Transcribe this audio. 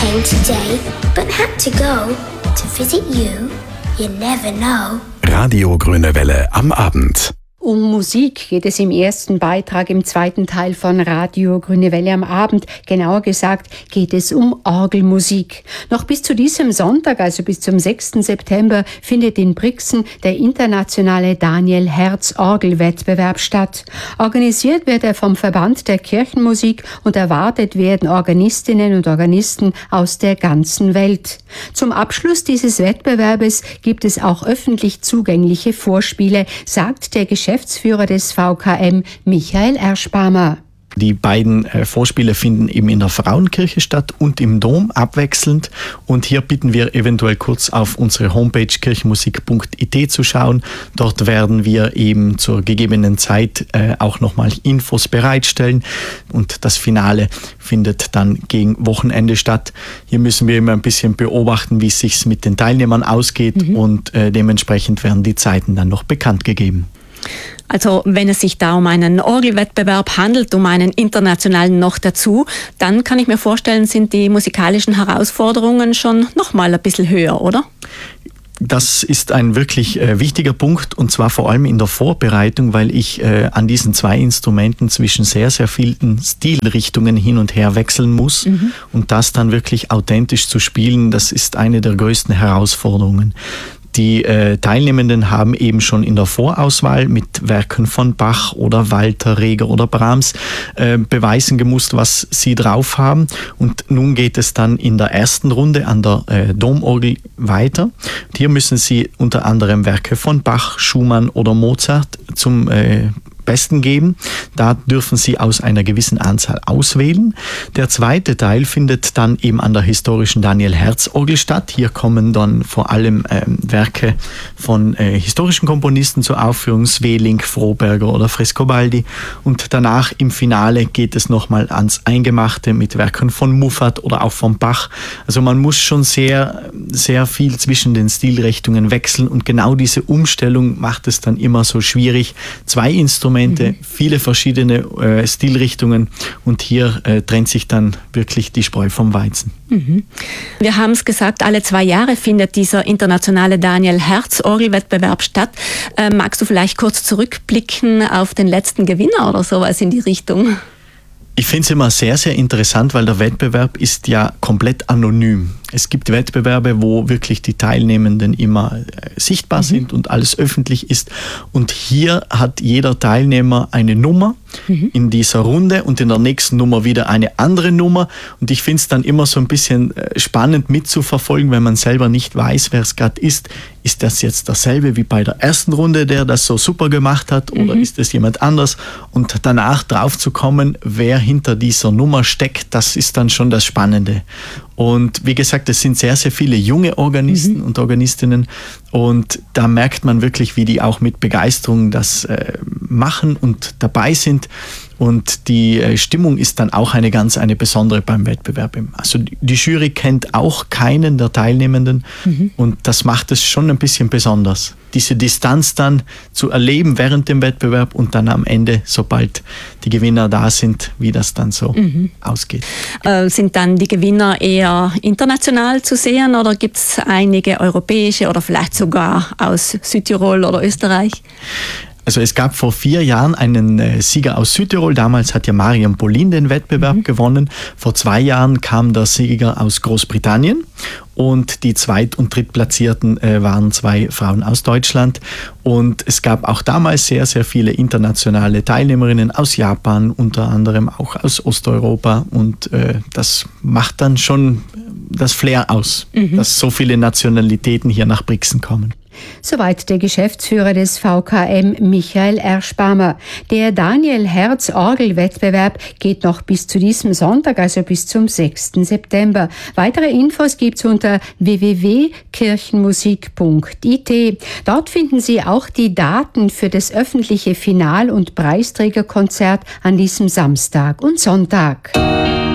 came today, but had to go to visit you. You never know. Radio Grüne Welle am Abend. Um Musik geht es im ersten Beitrag im zweiten Teil von Radio Grüne Welle am Abend. Genauer gesagt geht es um Orgelmusik. Noch bis zu diesem Sonntag, also bis zum 6. September, findet in Brixen der internationale Daniel Herz Orgelwettbewerb statt. Organisiert wird er vom Verband der Kirchenmusik und erwartet werden Organistinnen und Organisten aus der ganzen Welt. Zum Abschluss dieses Wettbewerbes gibt es auch öffentlich zugängliche Vorspiele, sagt der Geschäftsführer des VKM, Michael Erschbamer. Die beiden Vorspiele finden eben in der Frauenkirche statt und im Dom abwechselnd. Und hier bitten wir eventuell kurz auf unsere Homepage kirchenmusik.it zu schauen. Dort werden wir eben zur gegebenen Zeit auch nochmal Infos bereitstellen. Und das Finale findet dann gegen Wochenende statt. Hier müssen wir immer ein bisschen beobachten, wie es sich mit den Teilnehmern ausgeht. Und dementsprechend werden die Zeiten dann noch bekannt gegeben. Also wenn es sich da um einen Orgelwettbewerb handelt, um einen internationalen noch dazu, dann kann ich mir vorstellen, sind die musikalischen Herausforderungen schon noch mal ein bisschen höher, oder? Das ist ein wirklich wichtiger Punkt, und zwar vor allem in der Vorbereitung, weil ich an diesen zwei Instrumenten zwischen sehr, sehr vielen Stilrichtungen hin und her wechseln muss. Und das dann wirklich authentisch zu spielen, das ist eine der größten Herausforderungen. Die Teilnehmenden haben eben schon in der Vorauswahl mit Werken von Bach oder Walter, Reger oder Brahms beweisen gemusst, was sie drauf haben. Und nun geht es dann in der ersten Runde an der Domorgel weiter. Und hier müssen sie unter anderem Werke von Bach, Schumann oder Mozart zum Besten geben. Da dürfen Sie aus einer gewissen Anzahl auswählen. Der zweite Teil findet dann eben an der historischen Daniel Herz Orgel statt. Hier kommen dann vor allem Werke von historischen Komponisten zur Aufführung, Sweelinck, Froberger oder Frescobaldi. Und danach im Finale geht es nochmal ans Eingemachte mit Werken von Muffat oder auch von Bach. Also man muss schon sehr, sehr viel zwischen den Stilrichtungen wechseln, und genau diese Umstellung macht es dann immer so schwierig. Zwei Instrumente, viele verschiedene Stilrichtungen, und hier trennt sich dann wirklich die Spreu vom Weizen. Wir haben es gesagt, alle 2 Jahre findet dieser internationale Daniel Herz Orgelwettbewerb statt. Magst du vielleicht kurz zurückblicken auf den letzten Gewinner oder sowas in die Richtung? Ich finde es immer sehr, sehr interessant, weil der Wettbewerb ist ja komplett anonym. Es gibt Wettbewerbe, wo wirklich die Teilnehmenden immer sichtbar sind und alles öffentlich ist. Und hier hat jeder Teilnehmer eine Nummer in dieser Runde und in der nächsten Nummer wieder eine andere Nummer. Und ich finde es dann immer so ein bisschen spannend mitzuverfolgen, wenn man selber nicht weiß, wer es gerade ist. Ist das jetzt derselbe wie bei der ersten Runde, der das so super gemacht hat, oder ist es jemand anders? Und danach drauf zu kommen, wer hinter dieser Nummer steckt, das ist dann schon das Spannende. Und wie gesagt, es sind sehr, sehr viele junge Organisten und Organistinnen, und da merkt man wirklich, wie die auch mit Begeisterung das machen und dabei sind. Und die Stimmung ist dann auch eine besondere beim Wettbewerb. Also die Jury kennt auch keinen der Teilnehmenden, und das macht es schon ein bisschen besonders. Diese Distanz dann zu erleben während dem Wettbewerb und dann am Ende, sobald die Gewinner da sind, wie das dann so ausgeht. Sind dann die Gewinner eher international zu sehen, oder gibt es einige europäische oder vielleicht sogar aus Südtirol oder Österreich? Also es gab vor 4 Jahren einen Sieger aus Südtirol. Damals hat ja Mariam Polin den Wettbewerb gewonnen. Vor 2 Jahren kam der Sieger aus Großbritannien. Und die Zweit- und Drittplatzierten waren 2 Frauen aus Deutschland. Und es gab auch damals sehr, sehr viele internationale Teilnehmerinnen aus Japan, unter anderem auch aus Osteuropa. Und das macht dann schon das Flair aus, dass so viele Nationalitäten hier nach Brixen kommen. Soweit der Geschäftsführer des VKM, Michael Erschbamer. Der Daniel Herz Orgelwettbewerb geht noch bis zu diesem Sonntag, also bis zum 6. September. Weitere Infos gibt's unter www.kirchenmusik.it. Dort finden Sie auch die Daten für das öffentliche Final- und Preisträgerkonzert an diesem Samstag und Sonntag.